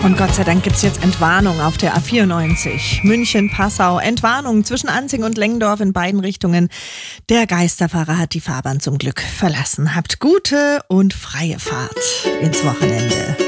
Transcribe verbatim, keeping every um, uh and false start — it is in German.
Und Gott sei Dank gibt es jetzt Entwarnung auf der A vierundneunzig. München-Passau. Entwarnung zwischen Anzing und Lengdorf in beiden Richtungen. Der Geisterfahrer hat die Fahrbahn zum Glück verlassen. Habt gute und freie Fahrt ins Wochenende.